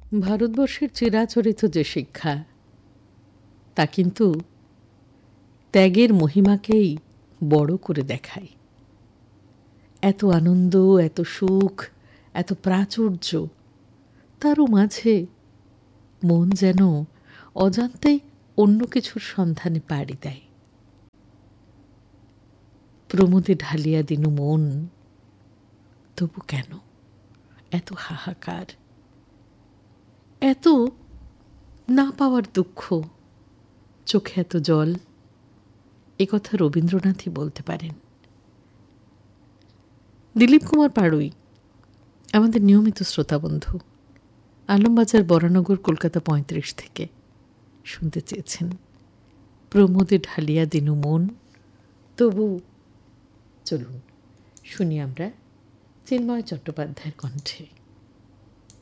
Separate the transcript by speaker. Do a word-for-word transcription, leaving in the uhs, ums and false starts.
Speaker 1: ভারতবর্ষের চিরাচরিত যে শিক্ষা তা কিন্তু ত্যাগের মহিমাকেই বড় করে দেখায়। এত আনন্দ, এত সুখ, এত প্রাচুর্য, তারও মাঝে মন যেন অজান্তেই অন্য কিছুর সন্ধানে পাড়ি দেয়। প্রমোদে ঢালিয়া দিনু মন, তবু কেন এত হাহাকার, এত না পাওয়ার দুঃখ, চোখে এত জল? এ কথা রবীন্দ্রনাথই বলতে পারেন। দিলীপ কুমার পাড়ুই আমাদের নিয়মিত শ্রোতাবন্ধু, আলমবাজার বরানগর, কলকাতা পঁয়ত্রিশ থেকে শুনতে চেয়েছেন প্রমোদে ঢালিয়া দিনু মন, তবু। চলুন শুনি আমরা চিন্ময় চট্টোপাধ্যায়ের কণ্ঠে।